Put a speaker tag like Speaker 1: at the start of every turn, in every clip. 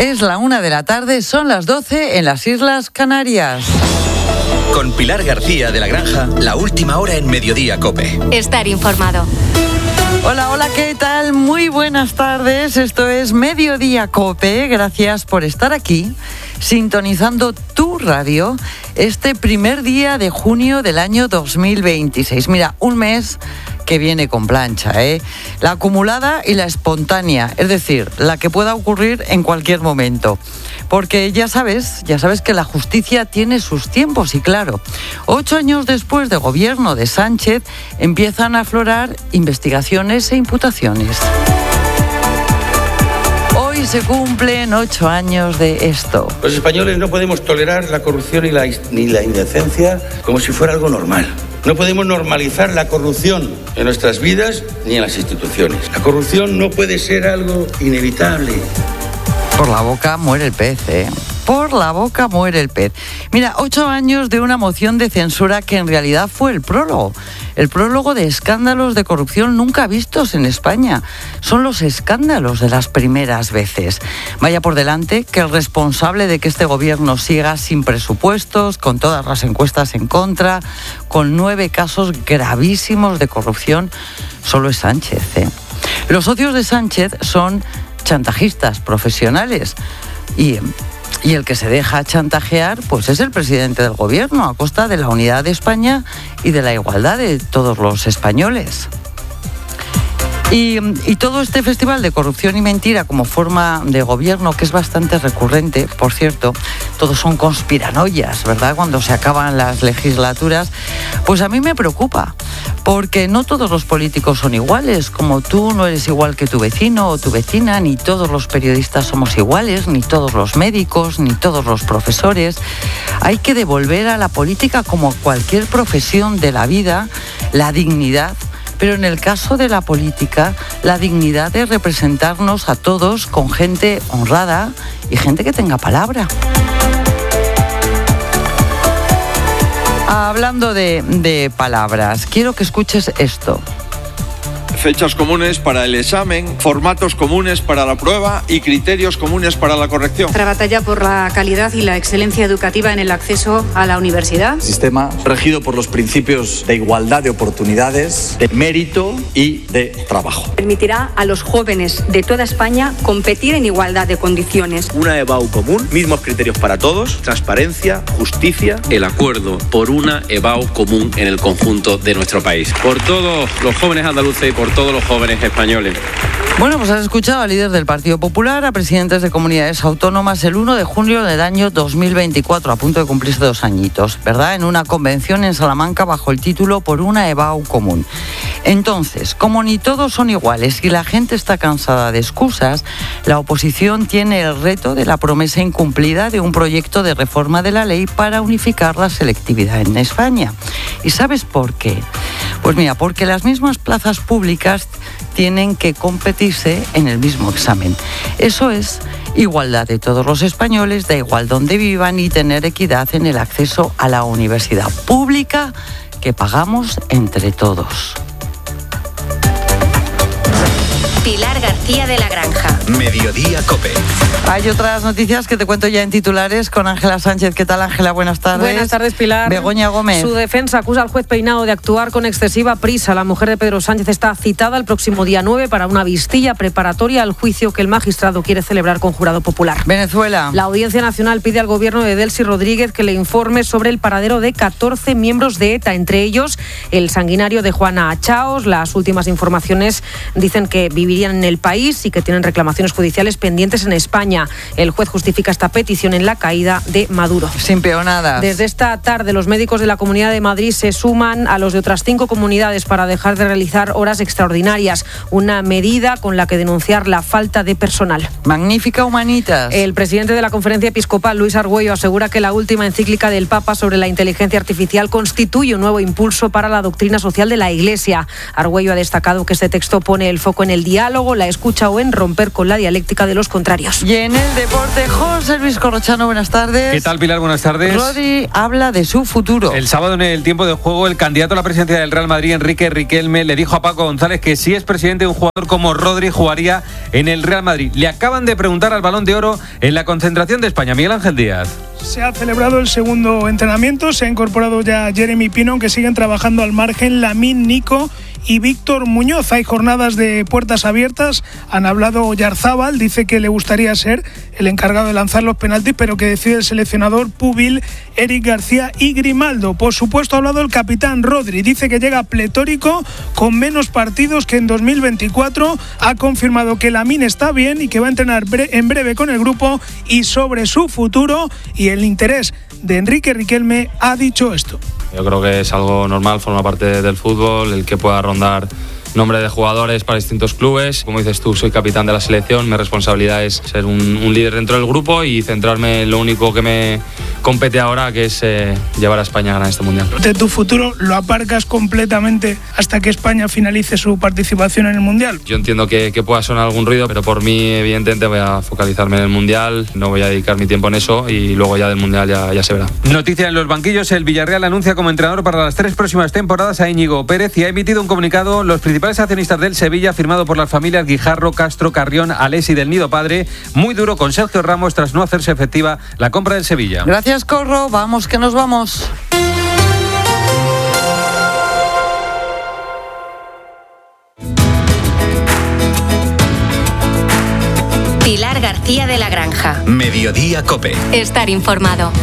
Speaker 1: Es la 1 de la tarde, son las 12 en las Islas Canarias.
Speaker 2: Con Pilar García de la Granja, la última hora en Mediodía COPE.
Speaker 3: Estar informado.
Speaker 1: Hola, ¿qué tal? Muy buenas tardes, esto es Mediodía COPE, gracias por estar aquí, sintonizando tu radio este primer día de junio del año 2026. Mira, un mes que viene con plancha, la acumulada y la espontánea, es decir, la que pueda ocurrir en cualquier momento. Porque ya sabes que la justicia tiene sus tiempos y claro, 8 años después de gobierno de Sánchez empiezan a aflorar investigaciones e imputaciones. Hoy se cumplen 8 años de esto.
Speaker 4: Los españoles no podemos tolerar la corrupción ni la indecencia como si fuera algo normal. No podemos normalizar la corrupción en nuestras vidas ni en las instituciones. La corrupción no puede ser algo inevitable.
Speaker 1: Por la boca muere el pez, Por la boca muere el pez. Mira, 8 años de una moción de censura que en realidad fue el prólogo de escándalos de corrupción nunca vistos en España. Son los escándalos de las primeras veces. Vaya por delante que el responsable de que este gobierno siga sin presupuestos, con todas las encuestas en contra, con 9 casos gravísimos de corrupción, solo es Sánchez, Los socios de Sánchez son chantajistas profesionales y el que se deja chantajear pues es el presidente del gobierno a costa de la unidad de España y de la igualdad de todos los españoles. Y todo este festival de corrupción y mentira como forma de gobierno, que es bastante recurrente, por cierto, todos son conspiranoias, ¿verdad?, cuando se acaban las legislaturas, pues a mí me preocupa, porque no todos los políticos son iguales, como tú no eres igual que tu vecino o tu vecina, ni todos los periodistas somos iguales, ni todos los médicos, ni todos los profesores. Hay que devolver a la política, como a cualquier profesión de la vida, la dignidad. Pero en el caso de la política, la dignidad de representarnos a todos con gente honrada y gente que tenga palabra. Hablando de palabras, quiero que escuches esto.
Speaker 5: Fechas comunes para el examen, formatos comunes para la prueba y criterios comunes para la corrección.
Speaker 6: Nuestra batalla por la calidad y la excelencia educativa en el acceso a la universidad.
Speaker 7: Sistema regido por los principios de igualdad de oportunidades, de mérito y de trabajo.
Speaker 6: Permitirá a los jóvenes de toda España competir en igualdad de condiciones.
Speaker 8: Una EBAU común, mismos criterios para todos, transparencia, justicia.
Speaker 9: El acuerdo por una EBAU común en el conjunto de nuestro país. Por todos los jóvenes andaluces y por todos los jóvenes españoles.
Speaker 1: Bueno, pues has escuchado al líder del Partido Popular, a presidentes de comunidades autónomas el 1 de junio del año 2024, a punto de cumplirse 2 añitos, ¿verdad?, en una convención en Salamanca bajo el título Por una EBAU común. Entonces, como ni todos son iguales y la gente está cansada de excusas, la oposición tiene el reto de la promesa incumplida de un proyecto de reforma de la ley para unificar la selectividad en España. ¿Y sabes por qué? Pues mira, porque las mismas plazas públicas tienen que competirse en el mismo examen. Eso es igualdad de todos los españoles, da igual donde vivan, y tener equidad en el acceso a la universidad pública que pagamos entre todos.
Speaker 3: Pilar García de la Granja.
Speaker 2: Mediodía COPE.
Speaker 1: Hay otras noticias que te cuento ya en titulares con Ángela Sánchez. ¿Qué tal, Ángela? Buenas tardes.
Speaker 10: Buenas tardes, Pilar.
Speaker 1: Begoña Gómez.
Speaker 10: Su defensa acusa al juez Peinado de actuar con excesiva prisa. La mujer de Pedro Sánchez está citada el próximo día 9 para una vistilla preparatoria al juicio que el magistrado quiere celebrar con jurado popular.
Speaker 1: Venezuela.
Speaker 10: La Audiencia Nacional pide al gobierno de Delcy Rodríguez que le informe sobre el paradero de 14 miembros de ETA, entre ellos el sanguinario de Juana Achaos. Las últimas informaciones dicen que vivirían en el país y que tienen reclamaciones judiciales pendientes en España. El juez justifica esta petición en la caída de Maduro.
Speaker 1: Sin peonadas.
Speaker 10: Desde esta tarde, los médicos de la Comunidad de Madrid se suman a los de otras 5 comunidades para dejar de realizar horas extraordinarias, una medida con la que denunciar la falta de personal.
Speaker 1: Magnífica Humanitas.
Speaker 10: El presidente de la Conferencia Episcopal, Luis Argüello, asegura que la última encíclica del Papa sobre la inteligencia artificial constituye un nuevo impulso para la doctrina social de la Iglesia. Argüello ha destacado que este texto pone el foco en el diálogo diálogo, la escucha o en romper con la dialéctica de los contrarios.
Speaker 1: Y en el deporte, José Luis Corrochano, buenas tardes.
Speaker 11: ¿Qué tal, Pilar? Buenas tardes.
Speaker 1: Rodri habla de su futuro.
Speaker 11: El sábado, en el tiempo de juego, el candidato a la presidencia del Real Madrid, Enrique Riquelme, le dijo a Paco González que si es presidente, un jugador como Rodri jugaría en el Real Madrid. Le acaban de preguntar al Balón de Oro en la concentración de España. Miguel Ángel Díaz.
Speaker 12: Se ha celebrado el segundo entrenamiento, se ha incorporado ya Jeremy Pino, aunque siguen trabajando al margen Lamine, Nico y Víctor Muñoz. Hay jornadas de puertas abiertas. Han hablado Oyarzábal, dice que le gustaría ser el encargado de lanzar los penaltis, pero que decide el seleccionador Pubil, Eric García y Grimaldo. Por supuesto ha hablado el capitán Rodri, dice que llega pletórico, con menos partidos que en 2024. Ha confirmado que Lamine está bien y que va a entrenar en breve con el grupo. Y sobre su futuro y el interés de Enrique Riquelme ha dicho esto.
Speaker 13: Yo creo que es algo normal, forma parte del fútbol, el que pueda rondar nombre de jugadores para distintos clubes. Como dices tú, soy capitán de la selección, mi responsabilidad es ser un líder dentro del grupo y centrarme en lo único que me compete ahora, que es llevar a España a ganar este Mundial.
Speaker 12: De tu futuro lo aparcas completamente hasta que España finalice su participación en el Mundial.
Speaker 13: Yo entiendo que pueda sonar algún ruido, pero por mí evidentemente voy a focalizarme en el Mundial, no voy a dedicar mi tiempo en eso y luego ya del Mundial ya se verá.
Speaker 11: Noticia en los banquillos, el Villarreal anuncia como entrenador para las 3 próximas temporadas a Íñigo Pérez y ha emitido un comunicado los principales accionistas del Sevilla, firmado por las familias Guijarro, Castro, Carrión, Alesi del Nido Padre. Muy duro con Sergio Ramos tras no hacerse efectiva la compra del Sevilla.
Speaker 1: Gracias, Corro. Vamos, que nos vamos.
Speaker 3: Pilar García de la Granja.
Speaker 2: Mediodía COPE.
Speaker 3: Estar informado.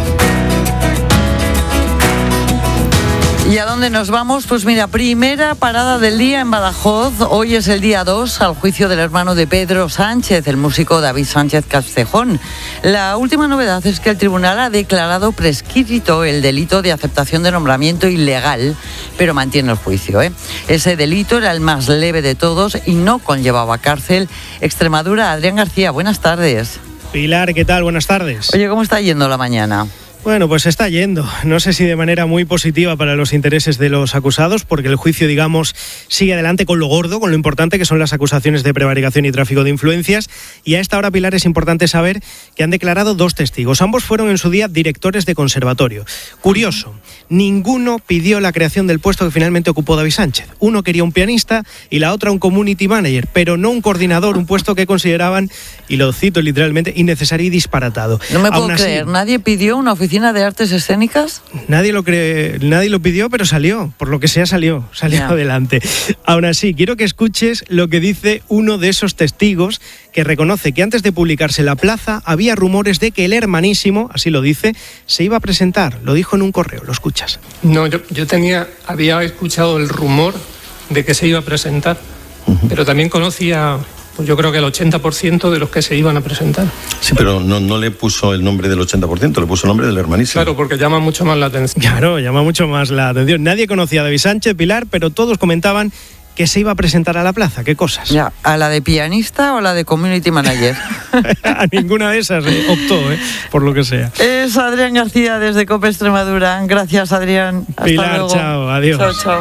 Speaker 1: ¿Y a dónde nos vamos? Pues mira, primera parada del día en Badajoz. Hoy es el día 2 al juicio del hermano de Pedro Sánchez, el músico David Sánchez Castejón. La última novedad es que el tribunal ha declarado prescrito el delito de aceptación de nombramiento ilegal, pero mantiene el juicio, ¿eh? Ese delito era el más leve de todos y no conllevaba cárcel. Extremadura, Adrián García, buenas tardes.
Speaker 14: Pilar, ¿qué tal? Buenas tardes.
Speaker 1: Oye, ¿cómo está yendo la mañana?
Speaker 14: Bueno, pues está yendo. No sé si de manera muy positiva para los intereses de los acusados, porque el juicio, digamos, sigue adelante con lo gordo, con lo importante que son las acusaciones de prevaricación y tráfico de influencias. Y a esta hora, Pilar, es importante saber que han declarado 2 testigos. Ambos fueron en su día directores de conservatorio. Curioso, ninguno pidió la creación del puesto que finalmente ocupó David Sánchez. Uno quería un pianista y la otra un community manager, pero no un coordinador, un puesto que consideraban, y lo cito literalmente, innecesario y disparatado.
Speaker 1: No me puedo creer, ¿nadie pidió una oficina de artes escénicas?
Speaker 14: Nadie lo pidió, pero salió, por lo que sea salió adelante. Aún así, quiero que escuches lo que dice uno de esos testigos, que reconoce que antes de publicarse La Plaza había rumores de que el hermanísimo, así lo dice, se iba a presentar. Lo dijo en un correo, lo escuchas.
Speaker 15: No, yo había escuchado el rumor de que se iba a presentar, pero también conocía, pues yo creo que el 80% de los que se iban a presentar.
Speaker 16: Sí, pero no le puso el nombre del 80%, le puso el nombre del hermanísimo.
Speaker 15: Claro, porque llama mucho más la atención.
Speaker 14: Claro, llama mucho más la atención. Nadie conocía a David Sánchez, Pilar, pero todos comentaban que se iba a presentar a La Plaza. ¿Qué cosas?
Speaker 1: Ya, ¿a la de pianista o a la de community manager?
Speaker 14: A ninguna de esas optó, por lo que sea.
Speaker 1: Es Adrián García desde COPE Extremadura. Gracias, Adrián. Hasta
Speaker 14: Pilar,
Speaker 1: luego.
Speaker 14: chao, adiós.
Speaker 1: Chao.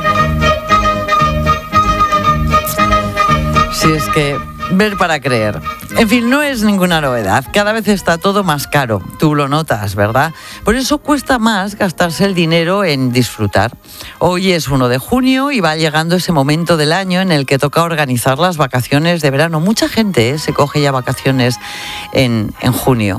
Speaker 1: Si es que ver para creer. En fin, no es ninguna novedad. Cada vez está todo más caro. Tú lo notas, ¿verdad? Por eso cuesta más gastarse el dinero en disfrutar. Hoy es 1 de junio y va llegando ese momento del año en el que toca organizar las vacaciones de verano. Mucha gente se coge ya vacaciones en junio.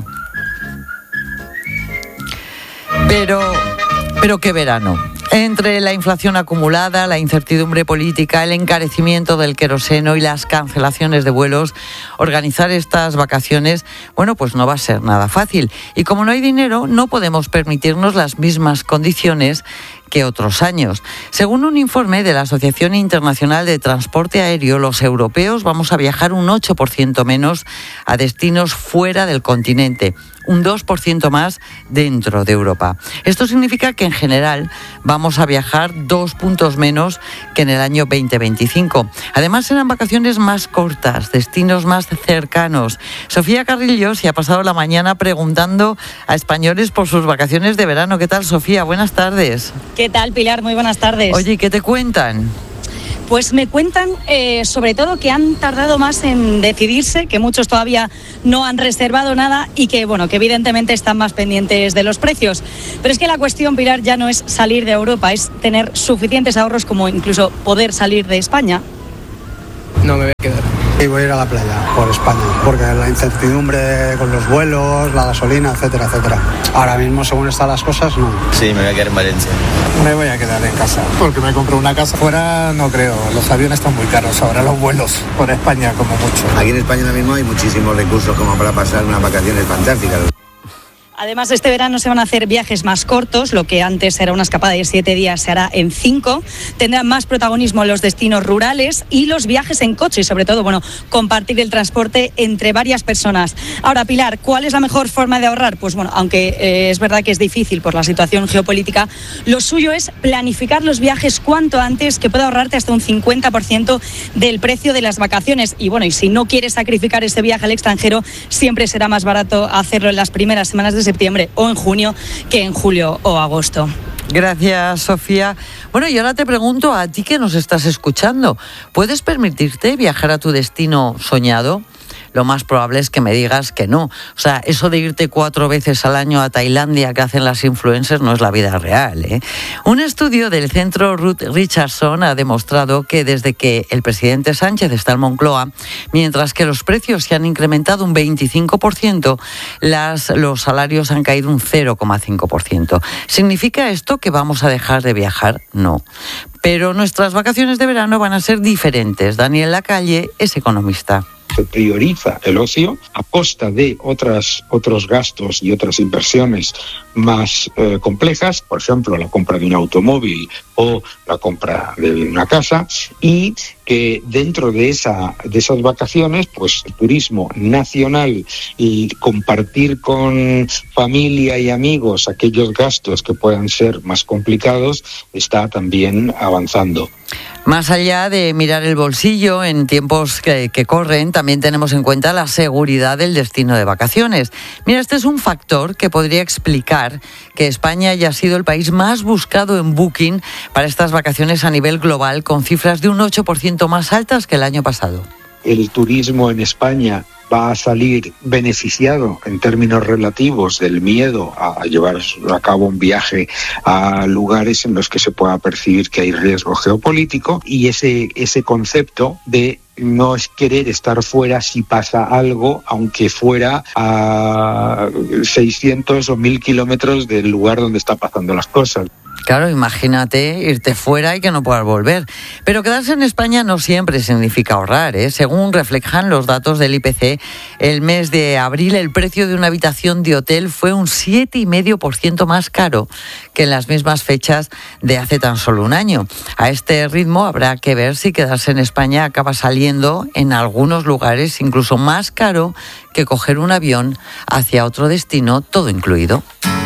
Speaker 1: Pero ¿qué verano? Entre la inflación acumulada, la incertidumbre política, el encarecimiento del queroseno y las cancelaciones de vuelos, organizar estas vacaciones, bueno, pues no va a ser nada fácil. Y como no hay dinero, no podemos permitirnos las mismas condiciones que otros años. Según un informe de la Asociación Internacional de Transporte Aéreo, los europeos vamos a viajar un 8% menos a destinos fuera del continente, un 2% más dentro de Europa. Esto significa que en general vamos a viajar 2 puntos menos que en el año 2025. Además serán vacaciones más cortas, destinos más cercanos. Sofía Carrillo se ha pasado la mañana preguntando a españoles por sus vacaciones de verano. ¿Qué tal, Sofía? Buenas tardes.
Speaker 17: ¿Qué tal, Pilar? Muy buenas tardes.
Speaker 1: Oye, ¿qué te cuentan?
Speaker 17: Pues me cuentan sobre todo que han tardado más en decidirse, que muchos todavía no han reservado nada y que, bueno, que evidentemente están más pendientes de los precios. Pero es que la cuestión, Pilar, ya no es salir de Europa, es tener suficientes ahorros como incluso poder salir de España.
Speaker 18: No me voy a quedar.
Speaker 19: Y voy a ir a la playa por España, porque la incertidumbre con los vuelos, la gasolina, etcétera, etcétera. Ahora mismo, según están las cosas, no.
Speaker 20: Sí, me voy a quedar en Valencia.
Speaker 19: Me voy a quedar en casa, porque me compré una casa. Fuera no creo, los aviones están muy caros, ahora los vuelos por España como mucho.
Speaker 20: Aquí en España ahora mismo hay muchísimos recursos como para pasar unas vacaciones fantásticas.
Speaker 17: Además, este verano se van a hacer viajes más cortos, lo que antes era una escapada de 7 días se hará en 5. Tendrán más protagonismo los destinos rurales y los viajes en coche y, sobre todo, bueno, compartir el transporte entre varias personas. Ahora, Pilar, ¿cuál es la mejor forma de ahorrar? Pues bueno, aunque es verdad que es difícil por la situación geopolítica, lo suyo es planificar los viajes cuanto antes, que pueda ahorrarte hasta un 50% del precio de las vacaciones. Y bueno, y si no quieres sacrificar ese viaje al extranjero, siempre será más barato hacerlo en las primeras semanas de septiembre o en junio que en julio o agosto.
Speaker 1: Gracias, Sofía. Bueno, y ahora te pregunto a ti que nos estás escuchando, ¿puedes permitirte viajar a tu destino soñado? Lo más probable es que me digas que no. O sea, eso de irte 4 veces al año a Tailandia que hacen las influencers no es la vida real, ¿eh? Un estudio del Centro Ruth Richardson ha demostrado que desde que el presidente Sánchez está en Moncloa, mientras que los precios se han incrementado un 25%, los salarios han caído un 0,5%. ¿Significa esto que vamos a dejar de viajar? No. Pero nuestras vacaciones de verano van a ser diferentes. Daniel Lacalle es economista.
Speaker 21: Se prioriza el ocio a costa de otros gastos y otras inversiones más complejas, por ejemplo, la compra de un automóvil o la compra de una casa, y que dentro de esas vacaciones, pues el turismo nacional y compartir con familia y amigos aquellos gastos que puedan ser más complicados está también avanzando.
Speaker 1: Más allá de mirar el bolsillo en tiempos que corren, también tenemos en cuenta la seguridad del destino de vacaciones. Mira, este es un factor que podría explicar que España haya sido el país más buscado en Booking para estas vacaciones a nivel global, con cifras de un 8% más altas que el año pasado.
Speaker 21: El turismo en España va a salir beneficiado en términos relativos del miedo a llevar a cabo un viaje a lugares en los que se pueda percibir que hay riesgo geopolítico, y ese concepto de no es querer estar fuera si pasa algo, aunque fuera a 600 o 1000 kilómetros del lugar donde están pasando las cosas.
Speaker 1: Claro, imagínate irte fuera y que no puedas volver. Pero quedarse en España no siempre significa ahorrar, ¿eh? Según reflejan los datos del IPC, el mes de abril el precio de una habitación de hotel fue un 7,5% más caro que en las mismas fechas de hace tan solo un año. A este ritmo habrá que ver si quedarse en España acaba saliendo en algunos lugares incluso más caro que coger un avión hacia otro destino, todo incluido.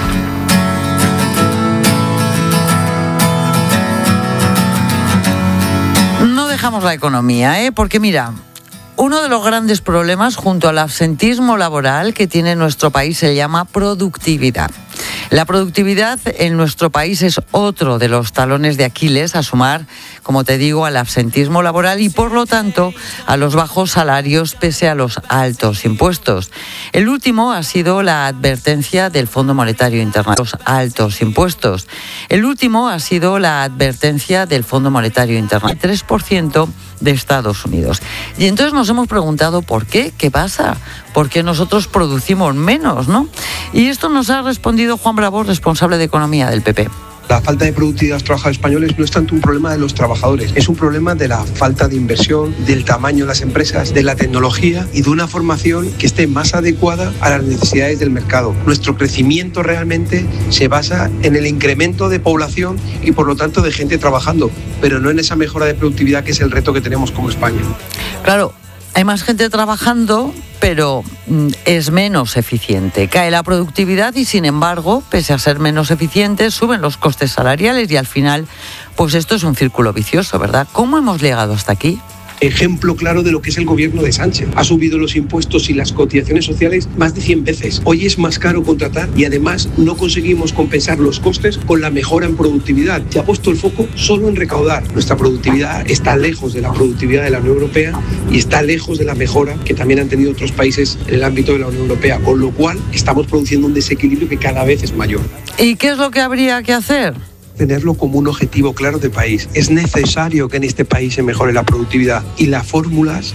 Speaker 1: Dejamos la economía, porque mira, uno de los grandes problemas junto al absentismo laboral que tiene nuestro país se llama productividad. La productividad en nuestro país es otro de los talones de Aquiles a sumar, como te digo, al absentismo laboral y, por lo tanto, a los bajos salarios pese a los altos impuestos. El último ha sido la advertencia del Fondo Monetario Internacional. Los altos impuestos. El último ha sido la advertencia del Fondo Monetario Internacional. 3% de Estados Unidos. Y entonces nos hemos preguntado ¿por qué? ¿Qué pasa? ¿Por qué nosotros producimos menos, no? Y esto nos ha respondido Juan Bravo, responsable de Economía del PP.
Speaker 22: La falta de productividad de los trabajadores españoles no es tanto un problema de los trabajadores, es un problema de la falta de inversión, del tamaño de las empresas, de la tecnología y de una formación que esté más adecuada a las necesidades del mercado. Nuestro crecimiento realmente se basa en el incremento de población y por lo tanto de gente trabajando, pero no en esa mejora de productividad que es el reto que tenemos como España.
Speaker 1: Claro. Hay más gente trabajando, pero es menos eficiente. Cae la productividad y, sin embargo, pese a ser menos eficientes, suben los costes salariales y al final, pues esto es un círculo vicioso, ¿verdad? ¿Cómo hemos llegado hasta aquí?
Speaker 22: Ejemplo claro de lo que es el gobierno de Sánchez. Ha subido los impuestos y las cotizaciones sociales más de 100 veces. Hoy es más caro contratar y además no conseguimos compensar los costes con la mejora en productividad. Se ha puesto el foco solo en recaudar. Nuestra productividad está lejos de la productividad de la Unión Europea y está lejos de la mejora que también han tenido otros países en el ámbito de la Unión Europea, con lo cual estamos produciendo un desequilibrio que cada vez es mayor.
Speaker 1: ¿Y qué es lo que habría que hacer?
Speaker 22: Tenerlo como un objetivo claro de país. Es necesario que en este país se mejore la productividad y las fórmulas